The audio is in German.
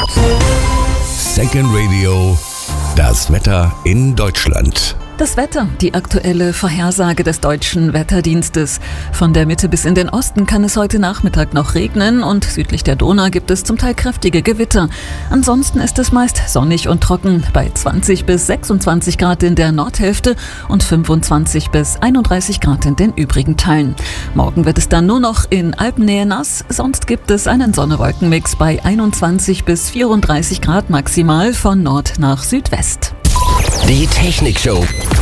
Second Radio, das Wetter in Deutschland. Das Wetter, die aktuelle Vorhersage des Deutschen Wetterdienstes. Von der Mitte bis in den Osten kann es heute Nachmittag noch regnen und südlich der Donau gibt es zum Teil kräftige Gewitter. Ansonsten ist es meist sonnig und trocken bei 20 bis 26 Grad in der Nordhälfte und 25 bis 31 Grad in den übrigen Teilen. Morgen wird es dann nur noch in Alpennähe nass, sonst gibt es einen Sonne-Wolken-Mix bei 21 bis 34 Grad maximal von Nord nach Südwest. Die Technikshow